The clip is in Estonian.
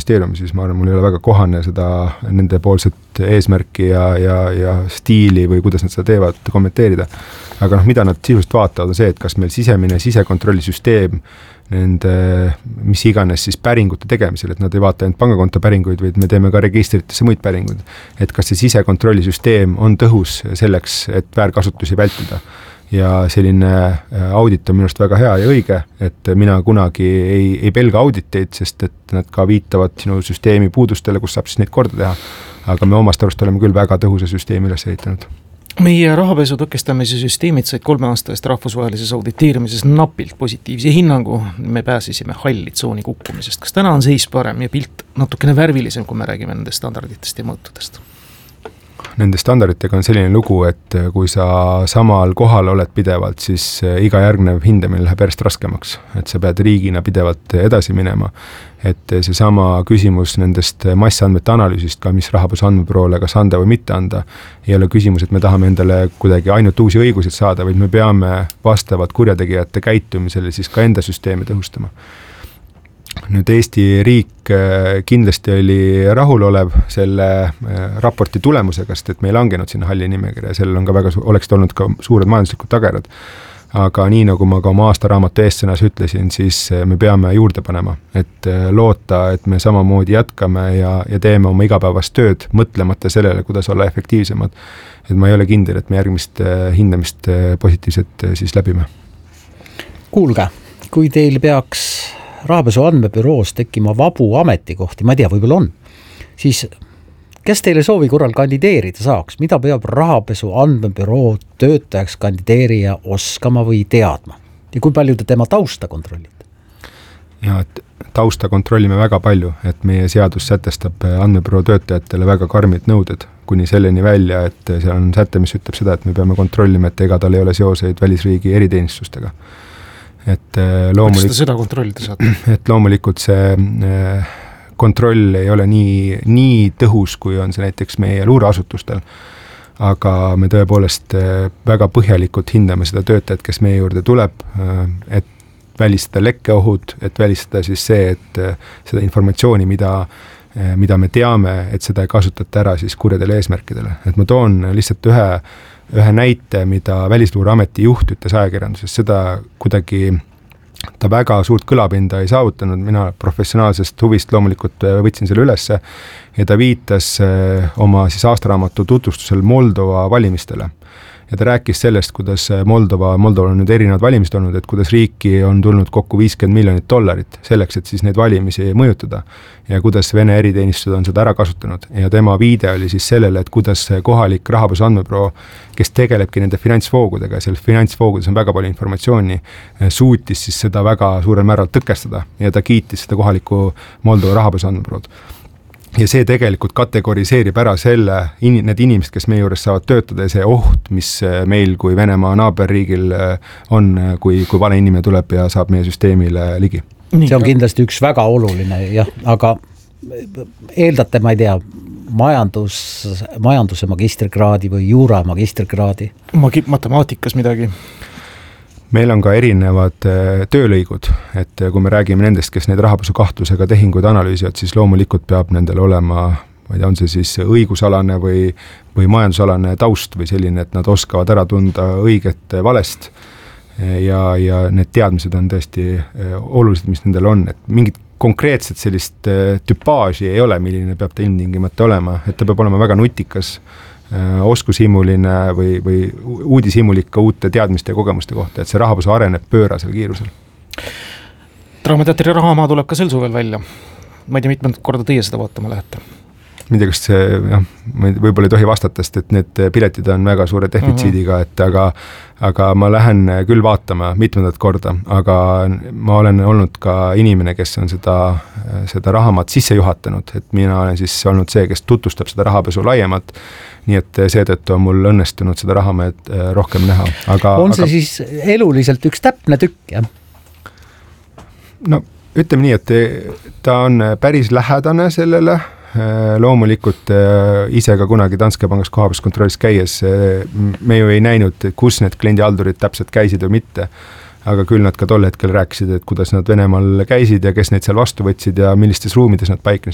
rahandusministeerium, siis ma arvan, mul ei ole väga kohane seda nende poolset eesmärki ja stiili või kuidas nad seda teevad kommenteerida. Aga mida nad sisuliselt vaatavad on see, et kas meil sisekontrollisüsteem nende, mis iganes siis päringute tegemisel, et nad ei vaata ainult pangakonto päringuid, vaid me teeme ka registritesse muid päringuid. Et kas see sisekontrollisüsteem on tõhus selleks, et väärkasutusi vältida. Ja selline audit on minust väga hea ja õige, et mina kunagi ei pelga auditeid, sest et nad ka viitavad sinu süsteemi puudustele, kus saab siis neid korda teha. Aga me omast arust oleme küll väga tõhusa süsteemi üles ehitanud. Meie rahapesu tõkestamise süsteemid said 3 aasta eest rahvusvahelises auditeerimises napilt positiivse hinnangu. Me pääsisime halli tsooni kukkumisest. Kas täna on seis parem ja pilt natukene värvilisem, kui me räägime nendest standarditest ja mõõtudest? Nende standarditega on selline lugu, et kui sa samal kohal oled pidevalt, siis iga järgnev hindamine läheb järjest raskemaks. Et sa pead riigina pidevalt edasi minema. Et see sama küsimus nendest massandmete analüüsist, ka mis rahapesu andmebüroole kas anda või mitte anda, ei ole küsimus, et me tahame endale kuidagi ainult uusi õigusid saada, vaid me peame vastavad kurjategijate käitumisele siis ka enda süsteemi tõhustama. Nüüd Eesti riik kindlasti oli rahulolev selle raporti tulemusega, sest et me ei langenud sinna halli nimekirja ja sellel on ka oleksid olnud ka suured majanduslikud tagajärjed. Aga nii nagu ma ka oma aastaraamatu eestsõnas ütlesin, siis me peame juurde panema, et loota, et me samamoodi jätkame ja teeme oma igapäevast tööd, mõtlemata sellele, kuidas olla efektiivsemad. Et ma ei ole kindel, et me järgmist hindamist positiivset siis läbime. Kuulge, kui teil peaks rahapesu andmebüroos tekkima vabu ametikohti, ma ei tea, võib-olla on, siis kes teile soovi korral kandideerida saaks? Mida peab rahapesu andmebüroo töötajaks kandideerija oskama või teadma? Ja kui palju te tema tausta kontrollite? Ja, et tausta kontrollime väga palju, et meie seadus sätestab andmebüroo töötajatele väga karmid nõuded, kuni selleni välja, et seal on säte, mis ütleb seda, et me peame kontrollima, et ega tal ei ole seoseid välisriigi eriteenistustega. Et seda kontrollida saate? Et loomulikult see kontroll ei ole nii tõhus, kui on see näiteks meie luureasutustel, aga me tõepoolest väga põhjalikult hindame seda töötajat, kes meie juurde tuleb, et välistada lekkeohud, et välistada siis see, et seda informatsiooni, mida me teame, et seda ei kasutata ära siis kurjadele eesmärkidele. Et ma toon lihtsalt ühe näite, mida Välisluureameti juht ütles ajakirjanduses, seda kuidagi ta väga suurt kõlapinda ei saavutanud, mina professionaalsest huvist loomulikult võtsin selle ülesse ja ta viitas oma siis aastaraamatu tutvustusel Moldova valimistele. Ja ta rääkis sellest, kuidas Moldova on nüüd erinevad valimised olnud, et kuidas riiki on tulnud kokku $50 miljonit selleks, et siis neid valimisi mõjutada ja kuidas Vene eriteenistused on seda ära kasutanud. Ja tema viide oli siis sellele, et kuidas kohalik rahapesu andmebüroo, kes tegelebki nende finantsvoogudega, seal finantsvoogudes on väga palju informatsiooni, suutis siis seda väga suurel määral tõkestada ja ta kiitis seda kohaliku Moldova rahapesu andmebürood. Ja see tegelikult kategoriseerib ära need inimesed, kes meie juures saavad töötada ja see oht, mis meil kui Venemaa naaberriigil on, kui vale inimene tuleb ja saab meie süsteemile ligi. See on kindlasti üks väga oluline, jah, aga eeldate, ma ei tea, majanduse magistrikraadi või juura magistrikraadi? Matemaatikas midagi? Meil on ka erinevad töölõigud, et kui me räägime nendest, kes neid rahapesu kahtlusega tehinguid analüüsivad, siis loomulikult peab nendel olema, ma ei tea, on see siis õigusalane või majandusalane taust või selline, et nad oskavad ära tunda õiget valest ja need teadmised on tõesti olulised, mis nendel on, et mingit konkreetset sellist tüpaaži ei ole, milline peab ta ilmtingimata olema, et ta peab olema väga nutikas, oskushimuline või uudishimulik ka uute teadmiste ja kogemuste kohta, et see rahapesu areneb pöörasel kiirusel. Draamateatri Rahamaa tuleb ka sel suvel välja. Ma ei tea, mitmendat korda teie seda vaatama lähete? Ma ei tea, kas see, võib-olla ei tohi vastata, sest need piletid on väga suure defitsiidiga, aga ma lähen küll vaatama mitmendat korda, aga ma olen olnud ka inimene, kes on seda Rahamaad sisse juhatanud, et mina olen siis olnud see, kes tutvustab seda rahapesu laiemalt, nii et seetõttu on mul õnnestunud seda Rahamaad rohkem näha. On see siis eluliselt üks täpne tükk, jah? No ütleme nii, et ta on päris lähedane sellele, loomulikult ise ka kunagi Danske Pangas kohapealskontrollis käies me ju ei näinud, kus need kliendihaldurid täpselt käisid või mitte, aga küll nad ka tol hetkel rääkisid, et kuidas nad Venemaal käisid ja kes neid seal vastu võtsid ja millistes ruumides nad paiknesid.